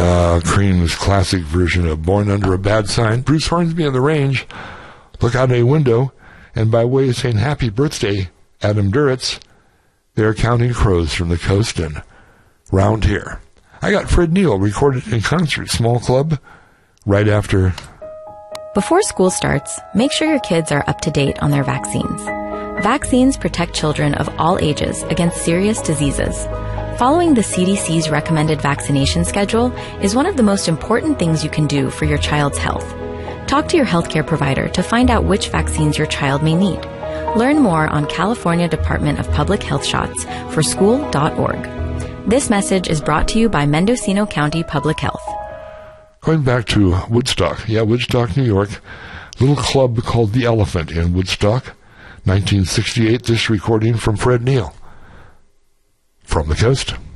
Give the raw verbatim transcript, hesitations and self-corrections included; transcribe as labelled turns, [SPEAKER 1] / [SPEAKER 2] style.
[SPEAKER 1] Uh, Cream's classic version of Born Under a Bad Sign. Bruce Hornsby on the range. Look out a window. And by way of saying happy birthday, Adam Duritz, they're Counting Crows from the Coast and Round Here. I got Fred Neil recorded in concert, small club, right after.
[SPEAKER 2] Before school starts, make sure your kids are up to date on their vaccines. Vaccines protect children of all ages against serious diseases. Following the C D C's recommended vaccination schedule is one of the most important things you can do for your child's health. Talk to your healthcare provider to find out which vaccines your child may need. Learn more on California Department of Public Health Shots for school dot org. This message is brought to you by Mendocino County Public Health.
[SPEAKER 1] Going back to Woodstock. Yeah, Woodstock, New York. Little club called The Elephant in Woodstock. nineteen sixty-eight, this recording from Fred Neil. From the Coast.